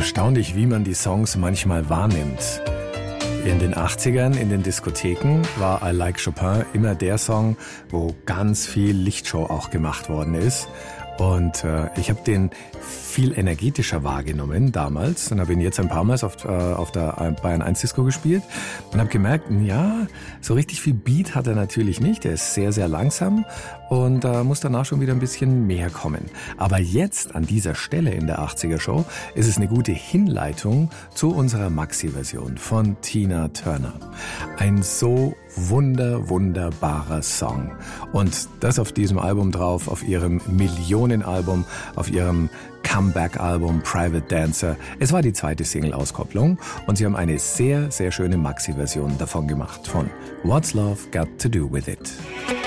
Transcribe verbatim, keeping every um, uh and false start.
Erstaunlich, wie man die Songs manchmal wahrnimmt. In den achtzigern in den Diskotheken war I Like Chopin immer der Song, wo ganz viel Lichtshow auch gemacht worden ist. Und äh, ich habe den viel energetischer wahrgenommen damals und habe ihn jetzt ein paar Mal auf, äh, auf der Bayern eins Disco gespielt und habe gemerkt, ja, so richtig viel Beat hat er natürlich nicht. Er ist sehr, sehr langsam und äh, muss danach schon wieder ein bisschen mehr kommen. Aber jetzt an dieser Stelle in der achtziger-Show ist es eine gute Hinleitung zu unserer Maxi-Version von Tina Turner. Ein so wunder, wunderbarer Song. Und das auf diesem Album drauf, auf ihrem Millionenalbum, auf ihrem Comeback-Album Private Dancer. Es war die zweite Single-Auskopplung und sie haben eine sehr, sehr schöne Maxi-Version davon gemacht von What's Love Got to Do With It.